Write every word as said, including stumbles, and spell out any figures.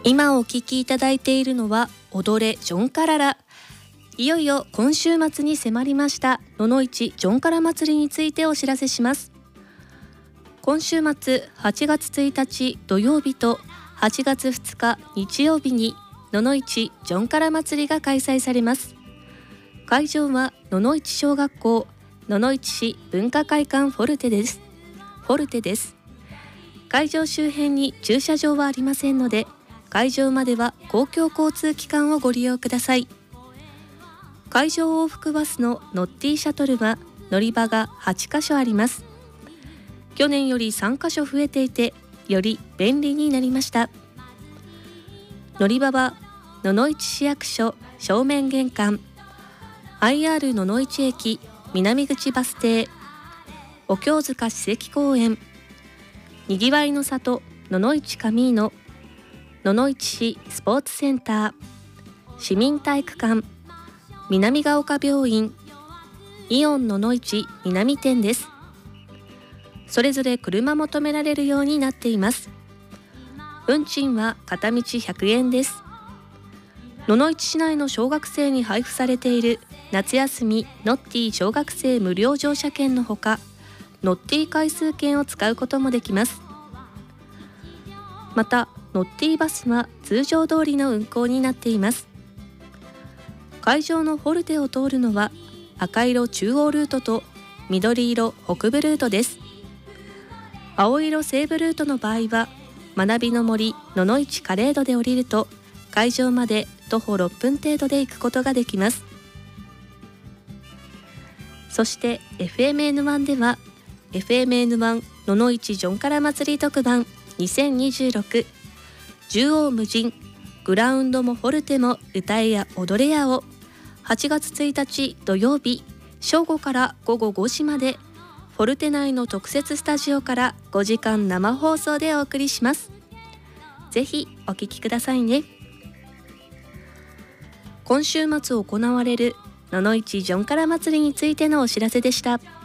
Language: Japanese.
今お聞きいただいているのは踊れジョンカララ。いよいよ今週末に迫りました野々市ジョンカラ祭りについてお知らせします。今週末はちがつついたち土曜日とはちがつふつか日曜日に野々市ジョンカラ祭りが開催されます。会場は野々市小学校野々市市文化会館フォルテです。フォルテです。会場周辺に駐車場はありませんので、会場までは公共交通機関をご利用ください。会場往復バスのノッティシャトルは乗り場がはちかしょあります。去年よりさんかしょ増えていて、より便利になりました。乗り場は野々市市役所正面玄関、アイアール 野々市駅南口バス停、お経塚史跡公園、にぎわいの里野々市カミーノ、野々市市スポーツセンター、市民体育館、南ヶ丘病院、イオン野々市南店です。それぞれ車も止められるようになっています。運賃は片道ひゃくえんです。野々市市内の小学生に配布されている夏休みノッティ小学生無料乗車券のほか、ノッティ回数券を使うこともできます。またノッティバスは通常通りの運行になっています。会場のフォルテを通るのは赤色中央ルートと緑色北部ルートです。青色西部ルートの場合は学びの森野々市カレードで降りると会場まで徒歩ろっぷん程度で行くことができます。そして エフエムエヌワン では エフエムエヌワン 野々市ジョンカラ祭り特番にせんにじゅうろく、縦横無尽グラウンドもフォルテも歌えや踊れやをはちがつついたち土曜日正午からごごごじまでフォルテ内の特設スタジオからごじかん生放送でお送りします。ぜひお聞きくださいね。今週末行われる野々市ジョンカラ祭りについてのお知らせでした。